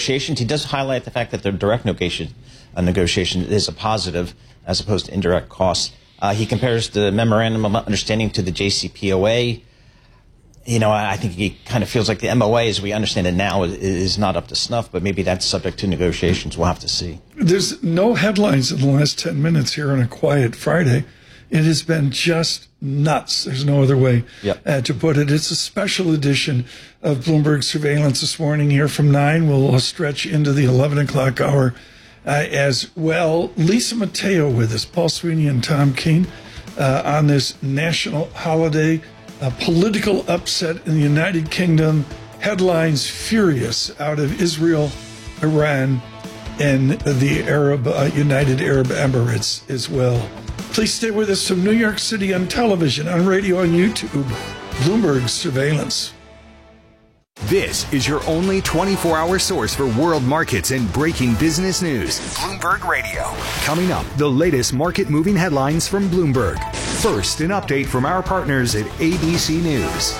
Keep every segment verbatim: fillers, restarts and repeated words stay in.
negotiations. He does highlight the fact that the direct negotiation, uh, negotiation is a positive as opposed to indirect costs. Uh, he compares the memorandum of understanding to the J C P O A. You know, I think he kind of feels like the M O A, as we understand it now, is, is not up to snuff, but maybe that's subject to negotiations. We'll have to see. There's no headlines in the last ten minutes here on a quiet Friday. It has been just nuts. There's no other way yep. uh, to put it. It's a special edition of Bloomberg Surveillance this morning here from nine. We'll stretch into the eleven o'clock hour uh, as well. Lisa Mateo with us, Paul Sweeney and Tom Keene uh, on this national holiday. A political upset in the United Kingdom. Headlines furious out of Israel, Iran, and the Arab uh, United Arab Emirates as well. Please stay with us from New York City on television, on radio, on YouTube. Bloomberg Surveillance. This is your only twenty-four hour source for world markets and breaking business news. Bloomberg Radio. Coming up, the latest market moving headlines from Bloomberg. First, an update from our partners at A B C News.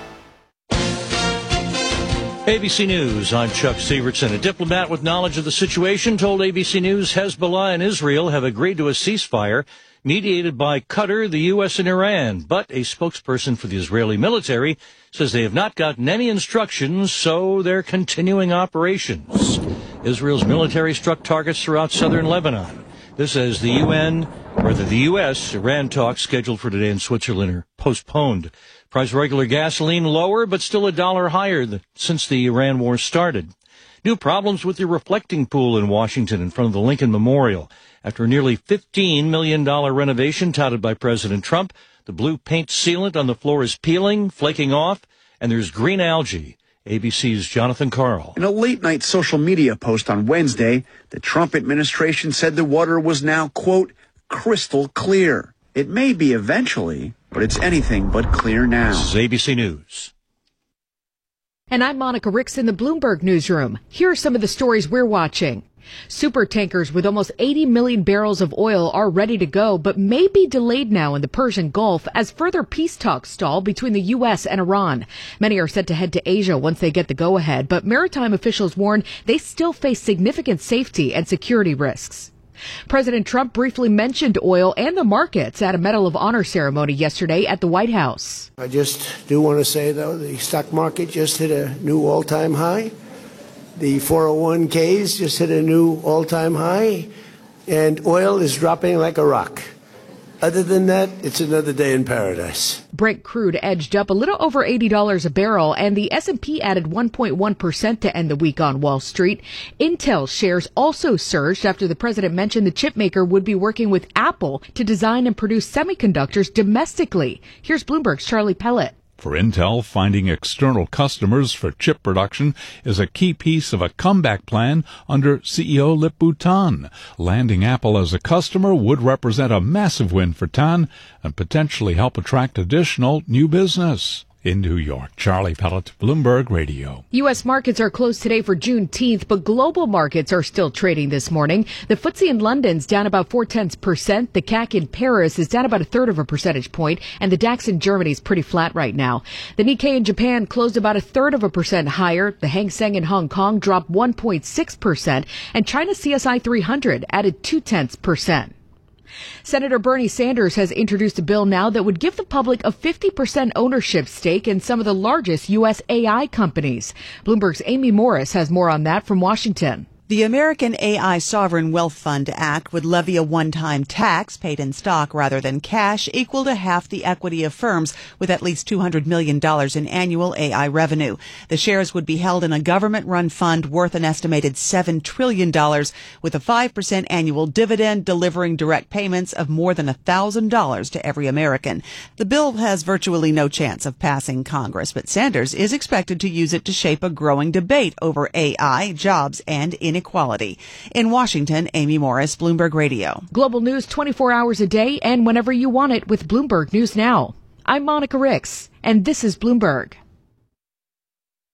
A B C News, I'm Chuck Severson. A diplomat with knowledge of the situation told A B C News Hezbollah and Israel have agreed to a ceasefire mediated by Qatar, the U S, and Iran. But a spokesperson for the Israeli military says they have not gotten any instructions, so they're continuing operations. Israel's military struck targets throughout southern Lebanon. This as the U N, or the U S, Iran talks scheduled for today in Switzerland are postponed. Price of regular gasoline lower, but still a dollar higher than, since the Iran war started. New problems with the reflecting pool in Washington in front of the Lincoln Memorial. After a nearly fifteen million dollars renovation touted by President Trump, the blue paint sealant on the floor is peeling, flaking off, and there's green algae. A B C's Jonathan Karl. In a late-night social media post on Wednesday, the Trump administration said the water was now, quote, crystal clear. It may be eventually, but it's anything but clear now. This is A B C News. And I'm Monica Ricks in the Bloomberg Newsroom. Here are some of the stories we're watching. Super tankers with almost eighty million barrels of oil are ready to go, but may be delayed now in the Persian Gulf as further peace talks stall between the U S and Iran. Many are set to head to Asia once they get the go-ahead, but maritime officials warn they still face significant safety and security risks. President Trump briefly mentioned oil and the markets at a Medal of Honor ceremony yesterday at the White House. I just do want to say, though, the stock market just hit a new all-time high. The four oh one k's just hit a new all-time high, and oil is dropping like a rock. Other than that, it's another day in paradise. Brent crude edged up a little over eighty dollars a barrel, and the S and P added one point one percent to end the week on Wall Street. Intel shares also surged after the president mentioned the chipmaker would be working with Apple to design and produce semiconductors domestically. Here's Bloomberg's Charlie Pellet. For Intel, finding external customers for chip production is a key piece of a comeback plan under C E O Lip-Bu Tan. Landing Apple as a customer would represent a massive win for Tan and potentially help attract additional new business. In New York, Charlie Pellet, Bloomberg Radio. U S markets are closed today for Juneteenth, but global markets are still trading this morning. The F T S E in London's down about four-tenths percent. The C A C in Paris is down about a third of a percentage point, and the DAX in Germany is pretty flat right now. The Nikkei in Japan closed about a third of a percent higher. The Hang Seng in Hong Kong dropped one point six percent, and China's C S I three hundred added two-tenths percent. Senator Bernie Sanders has introduced a bill now that would give the public a fifty percent ownership stake in some of the largest U S A I companies. Bloomberg's Amy Morris has more on that from Washington. The American A I Sovereign Wealth Fund Act would levy a one-time tax paid in stock rather than cash equal to half the equity of firms with at least two hundred million dollars in annual A I revenue. The shares would be held in a government-run fund worth an estimated seven trillion dollars with a five percent annual dividend delivering direct payments of more than one thousand dollars to every American. The bill has virtually no chance of passing Congress, but Sanders is expected to use it to shape a growing debate over A I, jobs, and inequality. Inequality. In Washington, Amy Morris, Bloomberg Radio. Global news twenty-four hours a day and whenever you want it with Bloomberg News Now. I'm Monica Ricks, and this is Bloomberg.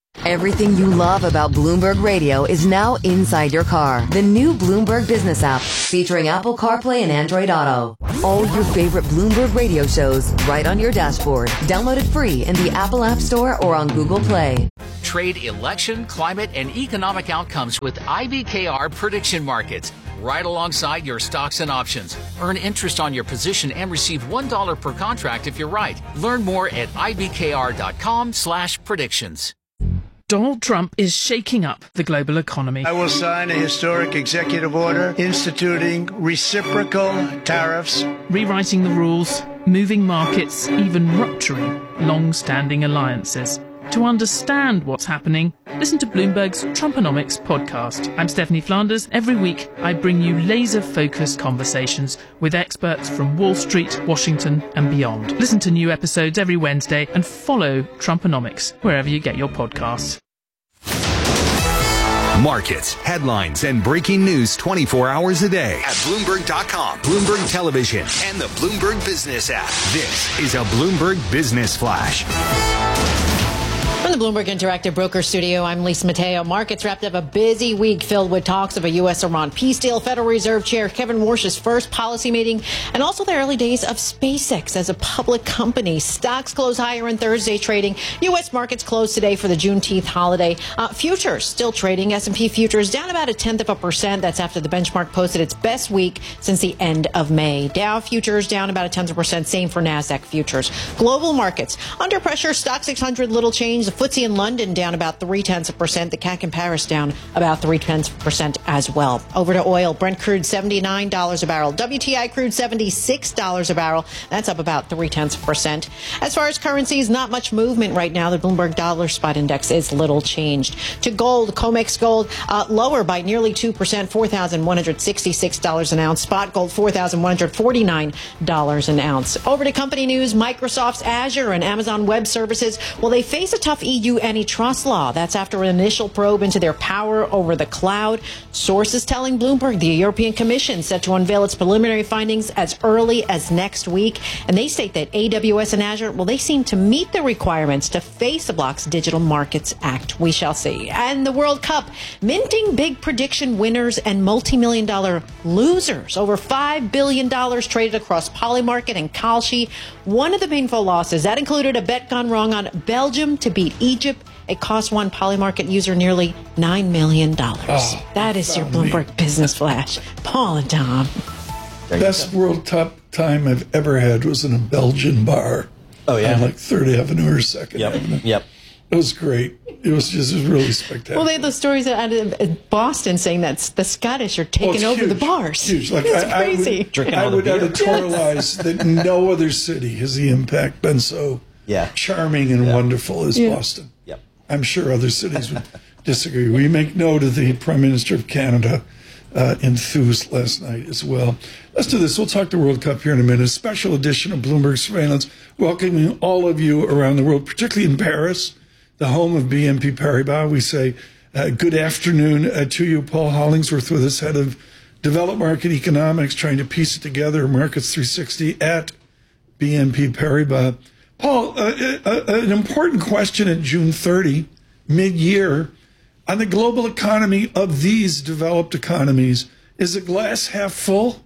Everything you love about Bloomberg Radio is now inside your car. The new Bloomberg Business app, featuring Apple CarPlay and Android Auto. All your favorite Bloomberg Radio shows right on your dashboard. Download it free in the Apple App Store or on Google Play. Trade election, climate, and economic outcomes with I B K R prediction markets. Right alongside your stocks and options. Earn interest on your position and receive one dollar per contract if you're right. Learn more at ibkr.com slash predictions. Donald Trump is shaking up the global economy. I will sign a historic executive order instituting reciprocal tariffs, rewriting the rules, moving markets, even rupturing long-standing alliances. To understand what's happening, listen to Bloomberg's Trumponomics podcast. I'm Stephanie Flanders. Every week, I bring you laser-focused conversations with experts from Wall Street, Washington, and beyond. Listen to new episodes every Wednesday and follow Trumponomics wherever you get your podcasts. Markets, headlines, and breaking news twenty-four hours a day at Bloomberg dot com, Bloomberg Television, and the Bloomberg Business app. This is a Bloomberg Business Flash. From the Bloomberg Interactive Broker Studio, I'm Lisa Mateo. Markets wrapped up a busy week filled with talks of a U S Iran peace deal, Federal Reserve Chair Kevin Warsh's first policy meeting, and also the early days of SpaceX as a public company. Stocks close higher in Thursday trading. U S markets closed today for the Juneteenth holiday. Uh, futures still trading. S and P futures down about a tenth of a percent. That's after the benchmark posted its best week since the end of May. Dow futures down about a tenth of a percent. Same for NASDAQ futures. Global markets under pressure. Stock six hundred little change. The F T S E in London down about three tenths of a percent. The C A C in Paris down about three tenths of a percent as well. Over to oil. Brent crude seventy-nine dollars a barrel. W T I crude seventy-six dollars a barrel. That's up about three tenths of a percent. As far as currencies, not much movement right now. The Bloomberg Dollar Spot Index is little changed. To gold, COMEX gold uh, lower by nearly two percent, four thousand one hundred sixty-six dollars an ounce. Spot gold, four thousand one hundred forty-nine dollars an ounce. Over to company news. Microsoft's Azure and Amazon Web Services, well, they face a tough E U antitrust law. That's after an initial probe into their power over the cloud. Sources telling Bloomberg the European Commission set to unveil its preliminary findings as early as next week. And they state that A W S and Azure, well, they seem to meet the requirements to face the bloc's Digital Markets Act. We shall see. And the World Cup, minting big prediction winners and multi-million dollar losers. Over five billion dollars traded across Polymarket and Kalshi. One of the painful losses, that included a bet gone wrong on Belgium to beat Egypt. It cost one Polymarket user nearly nine million dollars. Oh, that is your Bloomberg me. Business Flash. Paul and Tom. Best World Cup time I've ever had was in a Belgian bar. Oh, yeah. On like third Avenue or second yep. Avenue. Yep. It was great. It was just it was really spectacular. Well, they had those stories out of Boston saying that the Scottish are taking oh, over huge. the bars. Huge. Like, it's I, crazy. I would, I would editorialize that no other city has the impact been so yeah. charming and yeah. wonderful as yeah. Boston. Yep. I'm sure other cities would disagree. We make note of the Prime Minister of Canada uh, enthused last night as well. Let's do this. We'll talk the World Cup here in a minute. A special edition of Bloomberg Surveillance, welcoming all of you around the world, particularly in Paris, the home of B N P Paribas. We say uh, good afternoon uh, to you. Paul Hollingsworth with us, head of Developed Market Economics, trying to piece it together, Markets three sixty at B N P Paribas. Paul, uh, uh, an important question at June thirtieth, mid-year, on the global economy of these developed economies. Is the glass half full?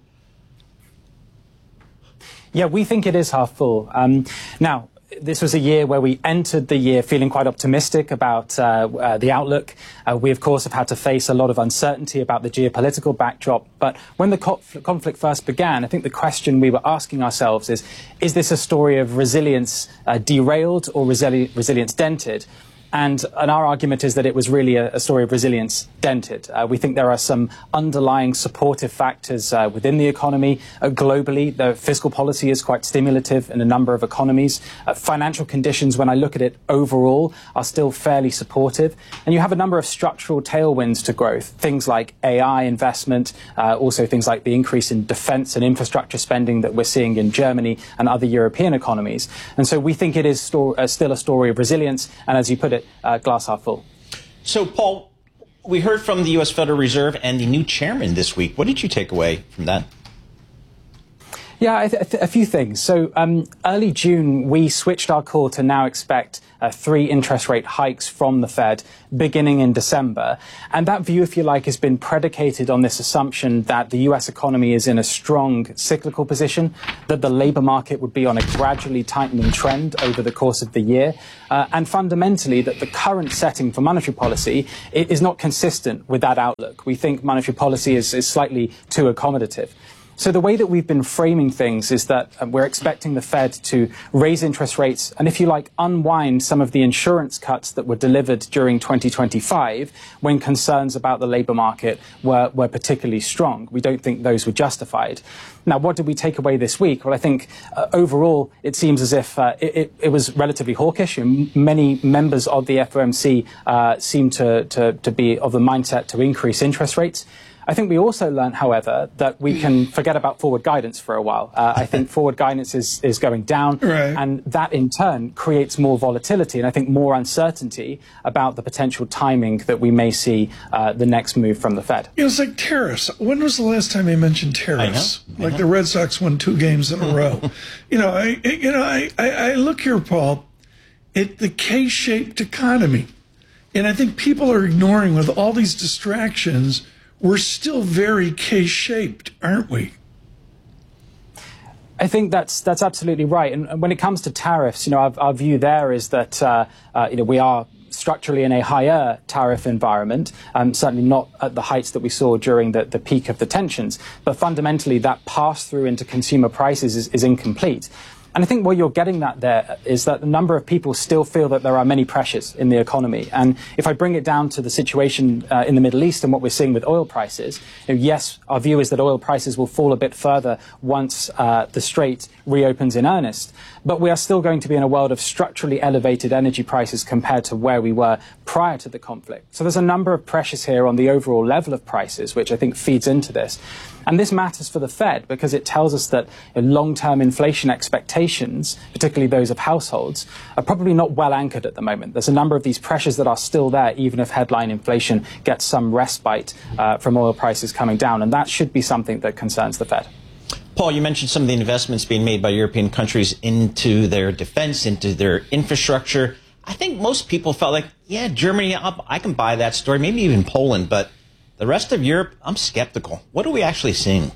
Yeah, we think it is half full. Um, now, this was a year where we entered the year feeling quite optimistic about uh, uh, the outlook. Uh, we, of course, have had to face a lot of uncertainty about the geopolitical backdrop. But when the co- conflict first began, I think the question we were asking ourselves is, is this a story of resilience uh, derailed or resili- resilience dented? And, and our argument is that it was really a, a story of resilience dented. Uh, we think there are some underlying supportive factors uh, within the economy. Uh, globally, the fiscal policy is quite stimulative in a number of economies. Uh, financial conditions, when I look at it overall, are still fairly supportive. And you have a number of structural tailwinds to growth, things like A I investment, uh, also things like the increase in defense and infrastructure spending that we're seeing in Germany and other European economies. And so we think it is sto- uh, still a story of resilience. And as you put it, Uh, glass half full. So, Paul, we heard from the U S Federal Reserve and the new chairman this week. What did you take away from that? Yeah, I th- a few things. So um, early June, we switched our call to now expect uh, three interest rate hikes from the Fed beginning in December. And that view, if you like, has been predicated on this assumption that the U S economy is in a strong cyclical position, that the labor market would be on a gradually tightening trend over the course of the year, uh, and fundamentally that the current setting for monetary policy is not consistent with that outlook. We think monetary policy is, is slightly too accommodative. So the way that we've been framing things is that uh, we're expecting the Fed to raise interest rates and, if you like, unwind some of the insurance cuts that were delivered during twenty twenty-five when concerns about the labor market were, were particularly strong. We don't think those were justified. Now, what did we take away this week? Well, I think uh, overall it seems as if uh, it, it was relatively hawkish. And many members of the F O M C uh, seem to, to, to be of the mindset to increase interest rates. I think we also learned, however, that we can forget about forward guidance for a while. Uh, I think forward guidance is, is going down, right. And that in turn creates more volatility and I think more uncertainty about the potential timing that we may see uh, the next move from the Fed. You know, it's like tariffs. When was the last time they mentioned tariffs? I know. I like know. the Red Sox won two games in a row. You know, I you know I, I, I look here, Paul, at the K-shaped economy, and I think people are ignoring with all these distractions. We're still very K-shaped, aren't we? I think that's that's absolutely right. And when it comes to tariffs, you know, our, our view there is that uh, uh, you know we are structurally in a higher tariff environment, um, certainly not at the heights that we saw during the, the peak of the tensions. But fundamentally, that pass-through into consumer prices is, is incomplete. And I think where you're getting that there is that a number of people still feel that there are many pressures in the economy. And if I bring it down to the situation uh, in the Middle East and what we're seeing with oil prices, you know, yes, our view is that oil prices will fall a bit further once uh, the Strait reopens in earnest. But we are still going to be in a world of structurally elevated energy prices compared to where we were prior to the conflict. So there's a number of pressures here on the overall level of prices, which I think feeds into this. And this matters for the Fed because it tells us that long-term inflation expectations, particularly those of households, are probably not well anchored at the moment. There's a number of these pressures that are still there, even if headline inflation gets some respite uh, from oil prices coming down. And that should be something that concerns the Fed. Paul, you mentioned some of the investments being made by European countries into their defense, into their infrastructure. I think most people felt like, yeah, Germany, I'll, I can buy that story, maybe even Poland, but the rest of Europe, I'm skeptical. What are we actually seeing?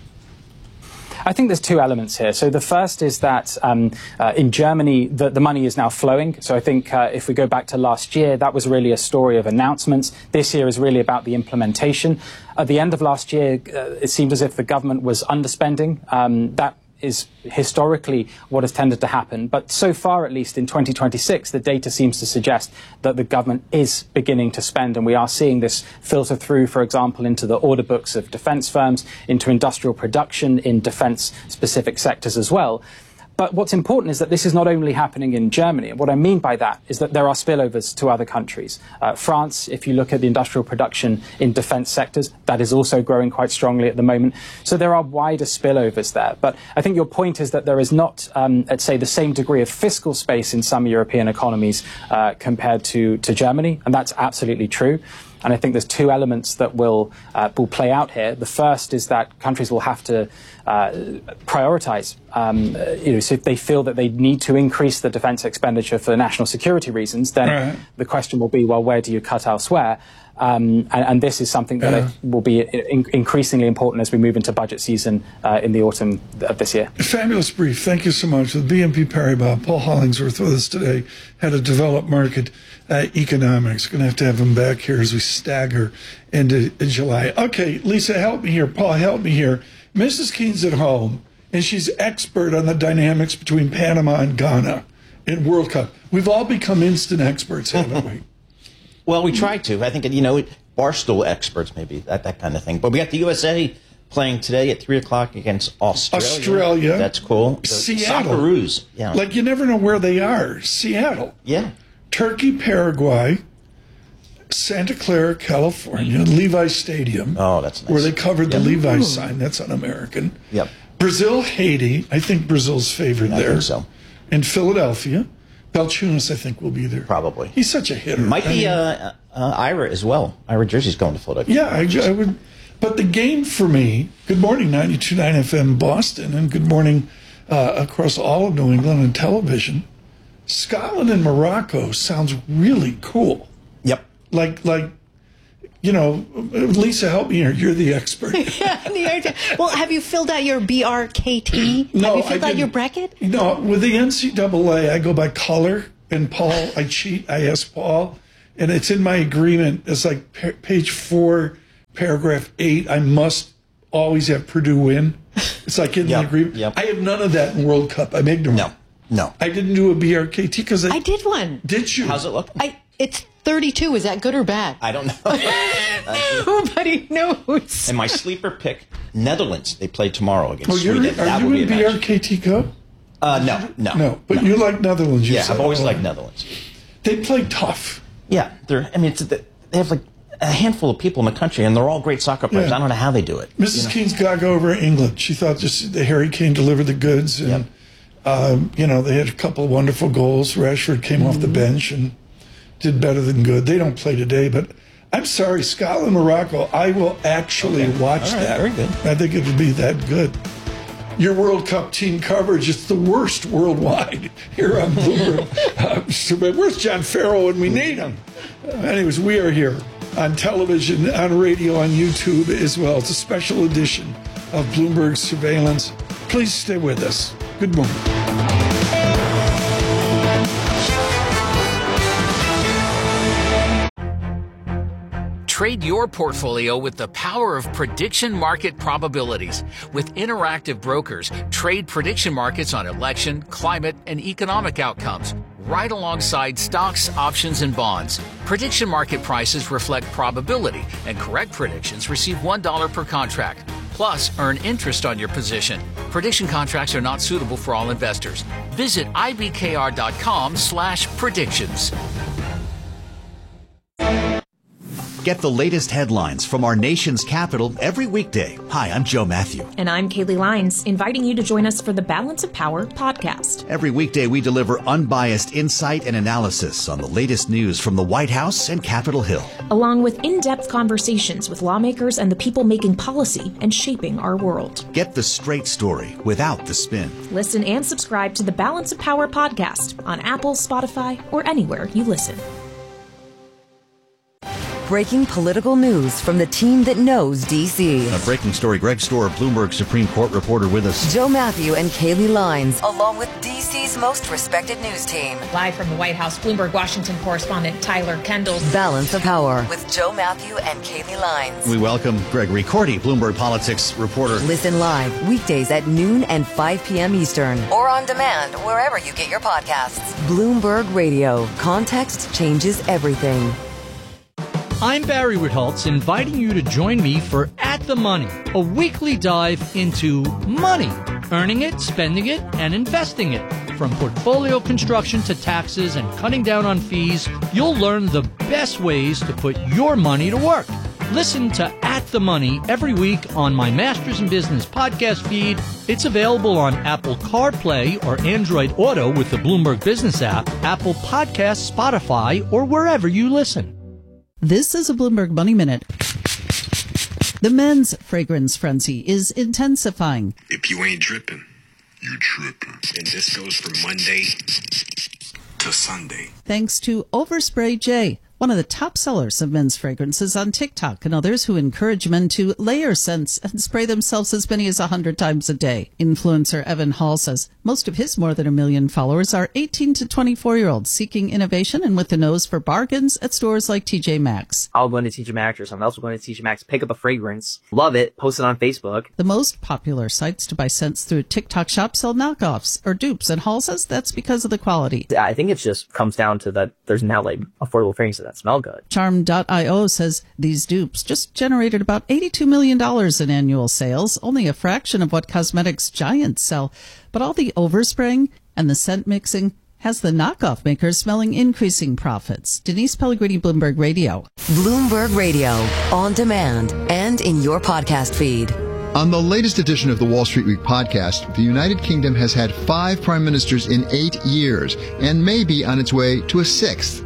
I think there's two elements here. So the first is that um, uh, in Germany, the, the money is now flowing. So I think uh, if we go back to last year, that was really a story of announcements. This year is really about the implementation. At the end of last year, uh, it seemed as if the government was underspending. Um, that is historically what has tended to happen. But so far, at least in twenty twenty-six, the data seems to suggest that the government is beginning to spend. And we are seeing this filter through, for example, into the order books of defense firms, into industrial production in defense-specific sectors as well. But what's important is that this is not only happening in Germany. And what I mean by that is that there are spillovers to other countries. Uh, France, if you look at the industrial production in defense sectors, that is also growing quite strongly at the moment. So there are wider spillovers there. But I think your point is that there is not, um, let's say, the same degree of fiscal space in some European economies uh, compared to, to Germany. And that's absolutely true. And I think there's two elements that will uh, will play out here. The first is that countries will have to uh, prioritize. Um, you know, so if they feel that they need to increase the defense expenditure for national security reasons, then right. the question will be, well, where do you cut elsewhere? Um, and, and this is something that yeah. will be in, increasingly important as we move into budget season uh, in the autumn of this year. Fabulous brief. Thank you so much. With B N P Paribas, Paul Hollingsworth with us today, head of developed market uh, economics. Going to have to have him back here as we stagger into July. Okay, Lisa, help me here. Paul, help me here. Missus Keene's at home, and she's expert on the dynamics between Panama and Ghana in World Cup. We've all become instant experts, haven't we? Well, we try to. I think, you know, Barstool experts, maybe, that, that kind of thing. But we got the U S A playing today at three o'clock against Australia. Australia. That's cool. The Seattle. Socceroos. Yeah. Like, you never know where they are. Seattle. Yeah. Turkey, Paraguay, Santa Clara, California, Levi Stadium. Oh, that's nice. Where they covered the yep. Levi Ooh. sign. That's un-American. Yep. Brazil, Haiti. I think Brazil's favored I there. think so. And Philadelphia. Balchunas, I think, will be there. Probably. He's such a hitter. Might I be mean, uh, uh, Ira as well. Ira Jersey's going to Philadelphia. Yeah, I, I would But the game for me, good morning, ninety-two point nine F M Boston, and good morning uh, across all of New England and television. Scotland and Morocco sounds really cool. Yep. Like, like, you know, Lisa, help me here. You're the expert. Yeah, the well, have you filled out your B R K T? No, have you filled I out your didn't. bracket? No, with the N C double A, I go by color. And Paul, I cheat. I ask Paul, and it's in my agreement. It's like pa- page four, paragraph eight. I must always have Purdue win. It's like in Yep, the agreement. yep. I have none of that in World Cup. I'm ignorant. No, no. I didn't do a B R K T because I, I did one. Did you? How's it look? I it's thirty-two. Is that good or bad? I don't know. Nobody knows. And my sleeper pick, Netherlands. They play tomorrow against Oh, you're, Sweden. are That you will be in a B R match. K T Cup? Uh, no, no, No, but you like Netherlands. You Yeah, said. I've always Oh. liked Netherlands. They play tough. Yeah, they're. I mean, it's, they have like a handful of people in the country, and they're all great soccer players. Yeah. I don't know how they do it. Missus you know? Keene's got to go over England. She thought just the Harry Kane delivered the goods, and Yep. um, you know they had a couple of wonderful goals. Rashford came Mm-hmm. off the bench and did better than good. They don't play today, but I'm sorry, Scotland, Morocco. I will actually Okay. watch All right, that. very good. I think it would be that good. Your World Cup team coverage is the worst worldwide here on Bloomberg. uh, so, but where's John Farrell when we need him? Uh, anyways, we are here on television, on radio, on YouTube as well. It's a special edition of Bloomberg Surveillance. Please stay with us. Good morning. Trade your portfolio with the power of prediction market probabilities. With Interactive Brokers, trade prediction markets on election, climate, and economic outcomes, right alongside stocks, options, and bonds. Prediction market prices reflect probability, and correct predictions receive one dollar per contract. Plus, earn interest on your position. Prediction contracts are not suitable for all investors. Visit ibkr.com slash predictions. Get the latest headlines from our nation's capital every weekday. Hi, I'm Joe Matthew. And I'm Kaylee Lyons, inviting you to join us for the Balance of Power podcast. Every weekday, we deliver unbiased insight and analysis on the latest news from the White House and Capitol Hill, Along with in-depth conversations with lawmakers and the people making policy and shaping our world. Get the straight story without the spin. Listen and subscribe to the Balance of Power podcast on Apple, Spotify, or anywhere you listen. Breaking political news from the team that knows D C. A breaking story. Greg Storer, Bloomberg Supreme Court reporter with us. Joe Matthew and Kaylee Lyons, along with D C's most respected news team. Live from the White House, Bloomberg Washington correspondent Tyler Kendall. Balance of Power with Joe Matthew and Kaylee Lyons. We welcome Gregory Cordy, Bloomberg Politics reporter. Listen live weekdays at noon and five p.m. Eastern, or on demand wherever you get your podcasts. Bloomberg Radio. Context changes everything. I'm Barry Ritholtz, inviting you to join me for At the Money, a weekly dive into money, earning it, spending it, and investing it. From portfolio construction to taxes and cutting down on fees, you'll learn the best ways to put your money to work. Listen to At the Money every week on my Masters in Business podcast feed. It's available on Apple CarPlay or Android Auto with the Bloomberg Business app, Apple Podcasts, Spotify, or wherever you listen. This is a Bloomberg Money Minute. The men's fragrance frenzy is intensifying. If you ain't dripping, you tripping. And this goes from Monday to Sunday. Thanks to Overspray J, one of the top sellers of men's fragrances on TikTok, and others who encourage men to layer scents and spray themselves as many as one hundred times a day. Influencer Evan Hall says most of his more than a million followers are eighteen to twenty-four-year-olds seeking innovation and with a nose for bargains at stores like T J Maxx. I'll go into T J Maxx or something else will go into T J Maxx, pick up a fragrance, love it, post it on Facebook. The most popular sites to buy scents through TikTok Shop sell knockoffs or dupes, and Hall says that's because of the quality. I think it just comes down to that there's now like affordable fragrances that smell good. Charm dot io says these dupes just generated about eighty-two million dollars in annual sales, only a fraction of what cosmetics giants sell. But all the overspraying and the scent mixing has the knockoff makers smelling increasing profits. Denise Pellegrini, Bloomberg Radio. Bloomberg Radio, on demand and in your podcast feed. On the latest edition of the Wall Street Week podcast, the United Kingdom has had five prime ministers in eight years and may be on its way to a sixth.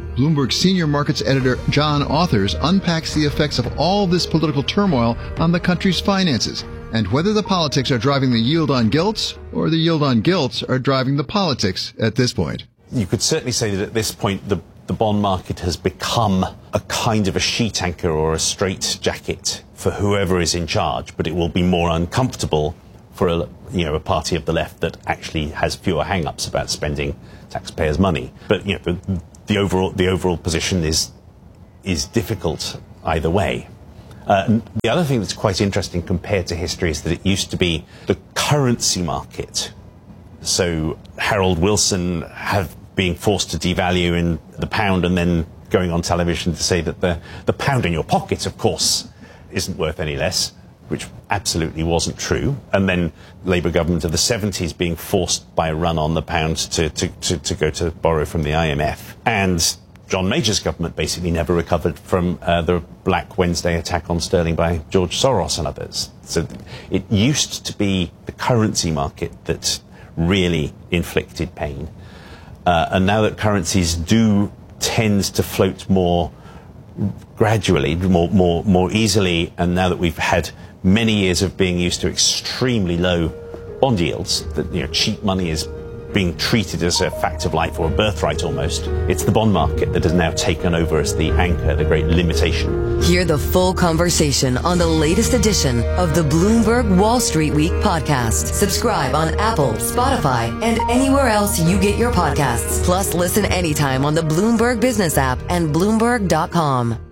Bloomberg senior markets editor John Authers unpacks the effects of all this political turmoil on the country's finances and whether the politics are driving the yield on gilts or the yield on gilts are driving the politics at this point. You could certainly say that at this point the, the bond market has become a kind of a sheet anchor or a straitjacket for whoever is in charge, but it will be more uncomfortable for a, you know, a party of the left that actually has fewer hang-ups about spending taxpayers' money. But you know, the, the overall the overall position is is difficult either way. Uh, and the other thing that's quite interesting compared to history is that it used to be the currency market. So Harold Wilson have being forced to devalue in the pound and then going on television to say that the, the pound in your pocket, of course, isn't worth any less, which absolutely wasn't true. And then Labour government of the seventies being forced by a run on the pound to, to, to, to go to borrow from the I M F. And John Major's government basically never recovered from uh, the Black Wednesday attack on sterling by George Soros and others. So it used to be the currency market that really inflicted pain. Uh, and now that currencies do tend to float more gradually, more, more, more easily, and now that we've had many years of being used to extremely low bond yields, that you know, cheap money is being treated as a fact of life or a birthright almost, it's the bond market that has now taken over as the anchor, the great limitation. Hear the full conversation on the latest edition of the Bloomberg Wall Street Week podcast. Subscribe on Apple, Spotify, and anywhere else you get your podcasts. Plus, listen anytime on the Bloomberg Business app and Bloomberg dot com.